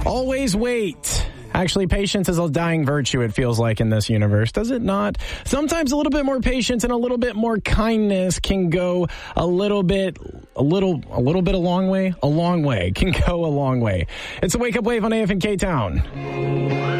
Always wait. Actually, patience is a dying virtue, it feels like, in this universe, does it not? Sometimes a little bit more patience and a little bit more kindness can go a long way. Can go a long way. It's a Wake Up Wave on AF and K-Town.